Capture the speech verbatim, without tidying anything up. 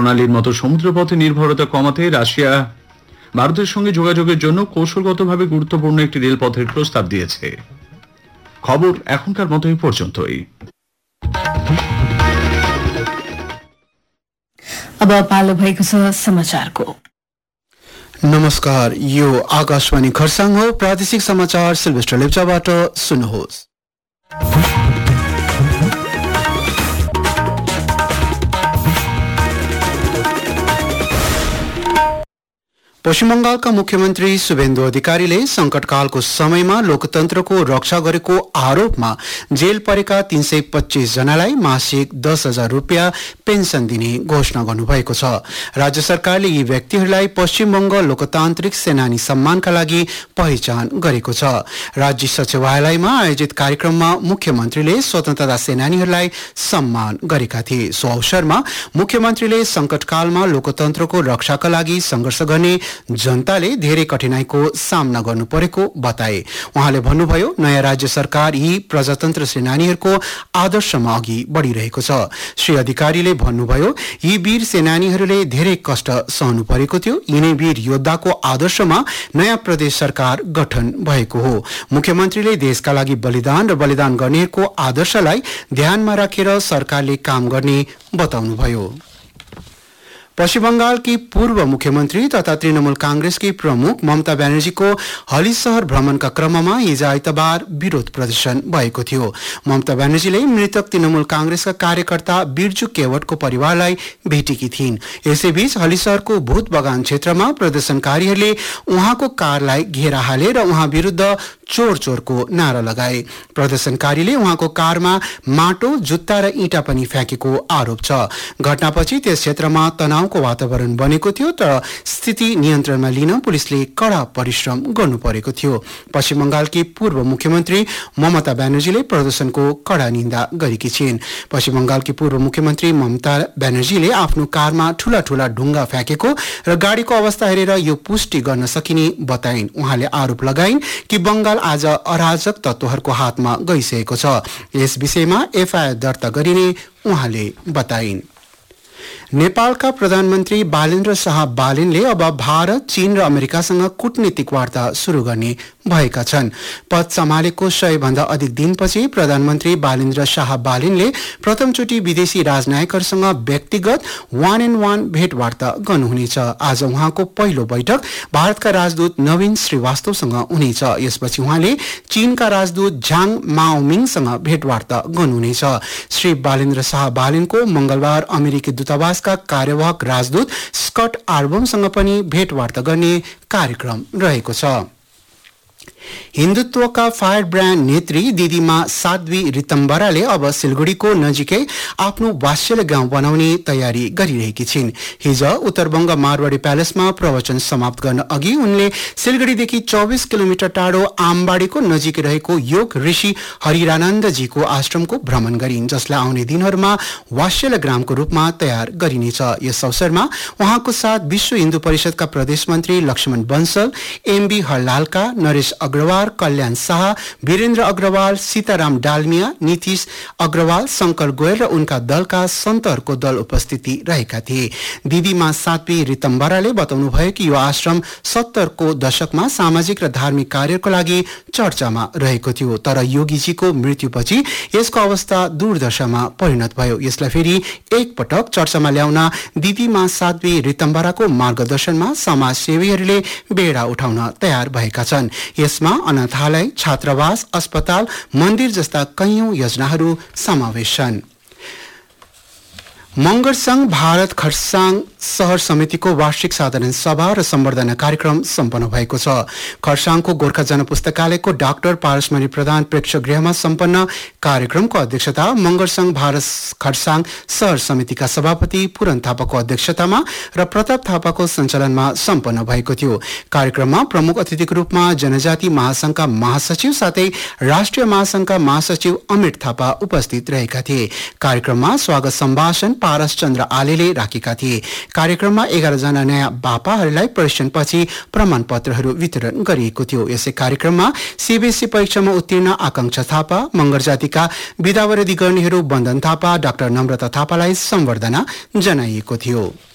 প্রণালীর মতো সমুদ্রপথে নির্ভরতা কমাতে রাশিয়া ভারতের সঙ্গে যোগাযোগের জন্য কৌশলগতভাবে গুরুত্বপূর্ণ একটি রেলপথের প্রস্তাব দিয়েছে। খবর এখনকার মতো এই পর্যন্তই। अब पालो भएको छ समाचारको। नमस्कार, यो आकाशवाणी खरसाङ हो। प्रादेशिक समाचार सिल्भेस्टर लेप्चाबाट सुन्नुहोस्। पश्चिम बंगालका मुख्यमन्त्री शुभेन्दु अधिकारीले संकटकालको समयमा लोकतन्त्रको रक्षा गरेको आरोपमा जेल परेका तीन सय पच्चीस जनालाई मासिक दस हजार रुपियाँ पेन्सन दिने घोषणा गर्नुभएको छ। राज्य सरकारले यी व्यक्तिहरूलाई पश्चिम बंग लोकतान्त्रिक सेनानी सम्मानका लागि पहिचान गरेको छ। राज्य सचिवालयमा आयोजित कार्यक्रममा मुख्यमन्त्रीले स्वतन्त्रता सेनानीहरूलाई सम्मान गरेका थिए। सो अवसरमा मुख्यमन्त्रीले संकटकालमा लोकतन्त्रको रक्षाका लागि संघर्ष गर्ने जनताले धेरै कठिनाईको सामना गर्नु परेको बताए। उहाँले भन्नुभयो, नयाँ राज्य सरकार यी प्रजातन्त्र सेनानीहरूको आदर्शमा अघि बढ़िरहेको छ। श्री अधिकारीले भन्नुभयो, यी वीर सेनानीहरूले धेरै कष्ट सहनु परेको थियो। यिनै वीर योद्धाको आदर्शमा नयाँ प्रदेश सरकार गठन भएको हो। मुख्यमन्त्रीले देशका लागि बलिदान र बलिदान गर्नेहरूको आदर्शलाई ध्यानमा राखेर सरकारले काम गर्ने बताउनुभयो। पश्चिम बंगालकी पूर्व मुख्यमन्त्री तथा तृणमूल कांग्रेसकी प्रमुख ममता ब्यानर्जीको हली शहर भ्रमणका क्रममा हिजो आइतबार विरोध प्रदर्शन भएको थियो। ममता ब्यानर्जीले मृतक तृणमूल कांग्रेसका कार्यकर्ता बिरजू केवटको परिवारलाई भेटेकी थिइन्। यसैबीच हली शहरको भूत बगान क्षेत्रमा प्रदर्शनकारीहरूले उहाँको कारलाई घेरा हाले र उहाँ विरुद्ध चोर चोरको नारा लगाए। प्रदर्शनकारीले उहाँको कारमा माटो, जुत्ता र ईटा पनि फ्याँकेको आरोप छ। घटनापछि त्यस क्षेत्रमा तनाव को वातावरण बनेको थियो, तर स्थिति नियन्त्रणमा लिन पुलिसले कड़ा परिश्रम गर्नु परेको थियो। पश्चिम बंगालकी पूर्व मुख्यमन्त्री ममता ब्यानर्जीले प्रदर्शनको कड़ा निन्दा गरेकी छिन्। पश्चिम बंगालकी पूर्व मुख्यमन्त्री ममता ब्यानर्जीले आफ्नो कारमा ठूला ठूला ढुङ्गा फ्याँकेको र गाडीको अवस्था हेरेर यो पुष्टि गर्न सकिने बताइन्। उहाँले आरोप लगाइन् कि बंगाल आज अराजक तत्त्वहरूको हातमा गइसकेको छ। यस विषयमा एफआईआर दर्ता गरिने उहाँले बताइन्। नेपालका प्रधानमन्त्री बालेन्द्र शाह बालेनले अब भारत, चीन र अमेरिकासँग कूटनीतिक वार्ता शुरू गर्ने भएका छन्। पद सम्हालेको सय भन्दा अधिक दिनपछि प्रधानमन्त्री बालेन्द्र शाह बालेनले प्रथमचोटि विदेशी राजनयिकहरूसँग व्यक्तिगत वान एन्ड वान भेटवार्ता गर्नुहुनेछ। आज उहाँको पहिलो बैठक भारतका राजदूत नवीन श्रीवास्तवसँग हुनेछ। यसपछि उहाँले चीनका राजदूत झाङ माओमिङसँग भेटवार्ता गर्नुहुनेछ। श्री बालेन्द्र शाह बालेनको मंगलबार अमेरिकी दूतावासका कार्यवाहक राजदूत स्कट आर्बमसँग पनि भेटवार्ता गर्ने कार्यक्रम रहेको छ। हिन्दुत्वका फायर ब्रान्ड नेत्री दिदीमा साध्वी रितम्बराले अब सिलगढीको नजिकै आफ्नो वात्सल्य गाउँ बनाउने तयारी गरिरहेकी छिन्। हिज उत्तरबंग मारवाडी प्यालेसमा प्रवचन समाप्त गर्न अघि उनले सिलगढीदेखि चौबिस किलोमिटर टाढो आमबाडीको नजिकै रहेको योग ऋषि हरिरानन्दजीको आश्रमको भ्रमण गरिन्, जसलाई आउने दिनहरूमा वात्सल्य ग्रामको रूपमा तयार गरिनेछ। यस अवसरमा उहाँको साथ विश्व हिन्दू परिषदका प्रदेश मन्त्री लक्ष्मण बन्सल, एमबी हरलालका, नरेश अग्रवाल, कल्याण शाह, वीरेन्द्र अग्रवाल, सीताराम डालमिया, नीतिश अग्रवाल, शंकर गोयल र उनका दलका सन्तहरूको दल उपस्थिति रहेका थिए। दिदीमा साध्वी रितम्बराले बताउनुभयो कि यो आश्रम सत्तरको दशकमा सामाजिक र धार्मिक कार्यको लागि चर्चामा रहेको थियो, तर योगीजीको मृत्युपछि यसको अवस्था दुर्दशामा परिणत भयो। यसलाई फेरि एकपटक चर्चामा ल्याउन दिदीमा साध्वी रितम्बराको मार्गदर्शनमा समाजसेवीहरूले बेडा उठाउन तयार भएका छन्। यसमा अनाथालय, छात्रावास, अस्पताल, मन्दिर जस्ता कैयौं योजनाहरू समावेश छन्। मंगर संघ भारत खरसाङ शहर समितिको वार्षिक साधारण सभा र सम्बर्धना कार्यक्रम सम्पन्न भएको छ। खरसाङको गोर्खा जनपुस्तकालयको डाक्टर पारसमणि प्रधान प्रेक्षागृहमा सम्पन्न कार्यक्रमको अध्यक्षता मंगर संघ भारत खरसाङ शहर समितिका सभापति पूरन थापाको अध्यक्षतामा र प्रताप थापाको सञ्चालनमा सम्पन्न भएको थियो। कार्यक्रममा प्रमुख अतिथिको रूपमा जनजाति महासंघका महासचिव साथै राष्ट्रिय महासंघका महासचिव अमित थापा उपस्थित रहेका थिए। कार्यक्रममा स्वागत सम्भाषण पारस चन्द्र आलेले राखेका थिए। कार्यक्रममा एघार जना नयाँ बापाहरूलाई प्रशिक्षणपछि प्रमाणपत्रहरू वितरण गरिएको थियो। यसै कार्यक्रममा सीबीएसई परीक्षामा उत्तीर्ण आकांक्षा थापा, मंगर जातिका विधावृद्धि गर्नेहरू बन्दन थापा, डाक्टर नम्रता थापालाई सम्बर्धना जनाइएको थियो।